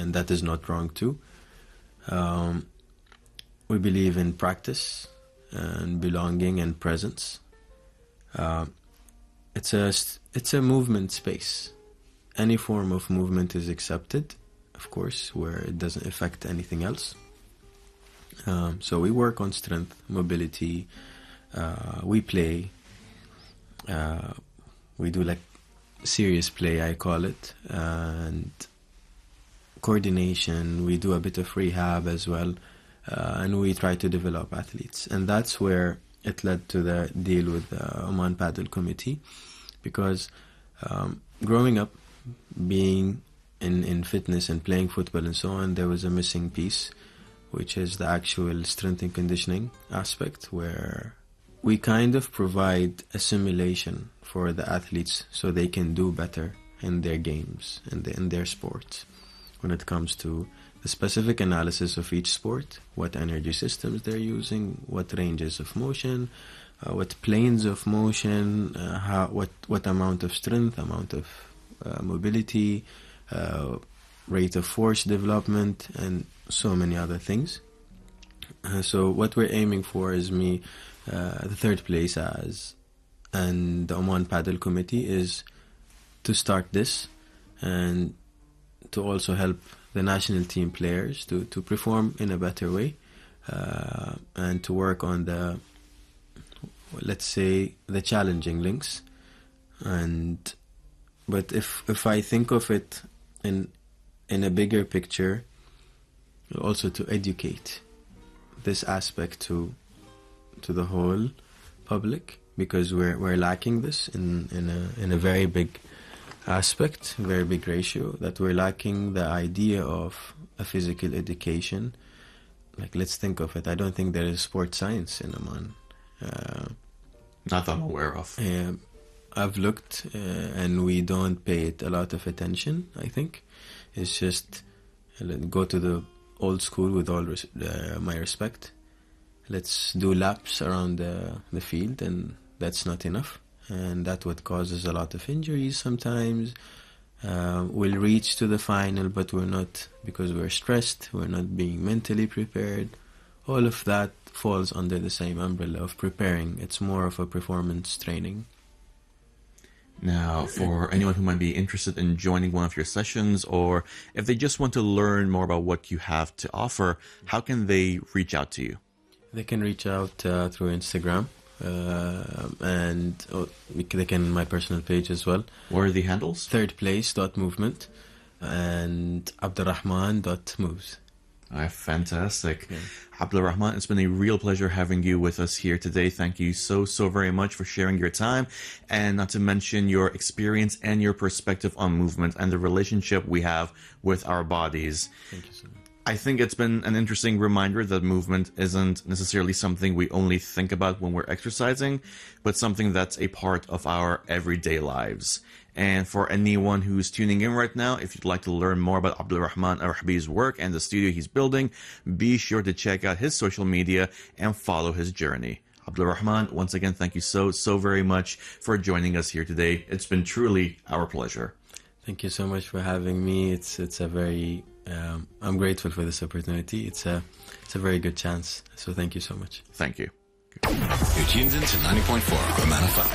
and that is not wrong too. We believe in practice and belonging and presence. It's a movement space. Any form of movement is accepted, of course, where it doesn't affect anything else. So we work on strength, mobility, we play, we do like serious play, I call it, and coordination. We do a bit of rehab as well, and we try to develop athletes. And that's where it led to the deal with the Oman Padel Committee, because growing up, being in fitness and playing football and so on, there was a missing piece, which is the actual strength and conditioning aspect, where we kind of provide a simulation for the athletes so they can do better in their games and in their sports. When it comes to the specific analysis of each sport, what energy systems they're using, what ranges of motion, what planes of motion, what amount of strength, amount of mobility, rate of force development, and so many other things. So what we're aiming for is the third place and the Oman Padel Committee is to start this and to also help the national team players to perform in a better way, and to work on the, let's say, the challenging links. But if I think of it in a bigger picture, also to educate this aspect to the whole public, because we're lacking this in a very big aspect, very big ratio, that we're lacking the idea of a physical education. Like, let's think of it. I don't think there is sports science in Oman. Not that I'm aware of. I've looked, and we don't pay it a lot of attention, I think. It's just go to the old school with all my respect. Let's do laps around the field, and that's not enough. And that's what causes a lot of injuries sometimes. We'll reach to the final, but we're not, because we're stressed, we're not being mentally prepared. All of that falls under the same umbrella of preparing. It's more of a performance training. Now, for anyone who might be interested in joining one of your sessions, or if they just want to learn more about what you have to offer, how can they reach out to you? They can reach out through Instagram, and they can my personal page as well. What are the handles? thirdplace.movement and abdurrahman.moves. Fantastic. Yeah. Abdulrahman, it's been a real pleasure having you with us here today. Thank you so very much for sharing your time, and not to mention your experience and your perspective on movement and the relationship we have with our bodies. Thank you so much. I think it's been an interesting reminder that movement isn't necessarily something we only think about when we're exercising, but something that's a part of our everyday lives. And for anyone who's tuning in right now, if you'd like to learn more about Abdulrahman Arhabi's work and the studio he's building, be sure to check out his social media and follow his journey. Abdulrahman, once again, thank you so very much for joining us here today. It's been truly our pleasure. Thank you so much for having me. It's a very I'm grateful for this opportunity. It's a very good chance. So thank you so much. Thank you. You're tuned into 90.4 Oman FM.